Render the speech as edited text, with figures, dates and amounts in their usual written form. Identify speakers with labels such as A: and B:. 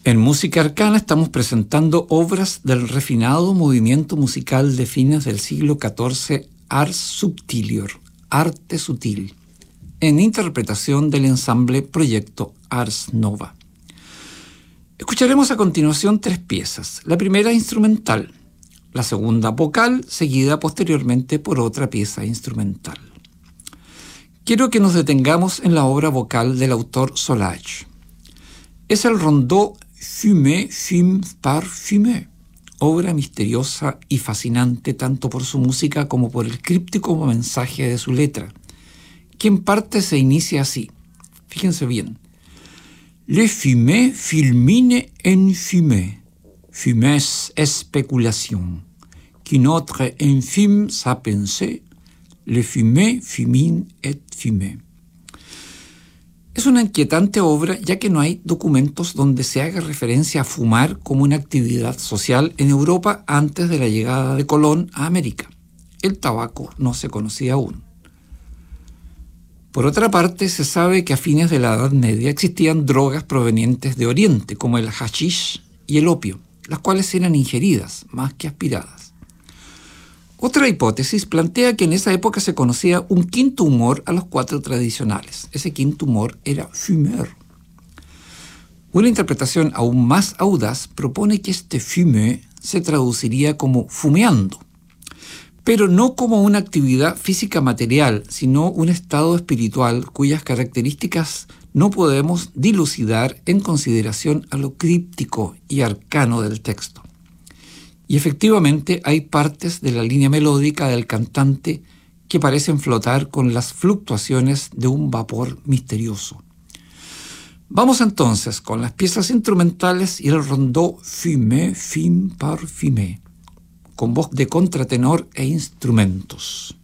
A: En Música Arcana estamos presentando obras del refinado movimiento musical de fines del siglo XIV, Ars Subtilior, Arte Sutil, en interpretación del ensamble Proyecto Ars Nova. Escucharemos a continuación 3 piezas. La primera instrumental, la segunda vocal, seguida posteriormente por otra pieza instrumental. Quiero que nos detengamos en la obra vocal del autor Solages. Es el rondó Fumé, Fume par Fumé, obra misteriosa y fascinante tanto por su música como por el críptico mensaje de su letra, que en parte se inicia así. Fíjense bien. Le fumé fulmine en fumée, fumée spéculation, qui notre infime sa pensée, le fumé fumine et fumée. Es una inquietante obra ya que no hay documentos donde se haga referencia a fumar como una actividad social en Europa antes de la llegada de Colón a América. El tabaco no se conocía aún. Por otra parte, se sabe que a fines de la Edad Media existían drogas provenientes de Oriente, como el hashish y el opio, las cuales eran ingeridas más que aspiradas. Otra hipótesis plantea que en esa época se conocía un quinto humor a los 4 tradicionales. Ese quinto humor era fumeur. Una interpretación aún más audaz propone que este fumé se traduciría como fumeando, pero no como una actividad física material, sino un estado espiritual cuyas características no podemos dilucidar en consideración a lo críptico y arcano del texto. Y efectivamente hay partes de la línea melódica del cantante que parecen flotar con las fluctuaciones de un vapor misterioso. Vamos entonces con las piezas instrumentales y el rondó Fumé, Fume par Fumé, con voz de contratenor e instrumentos.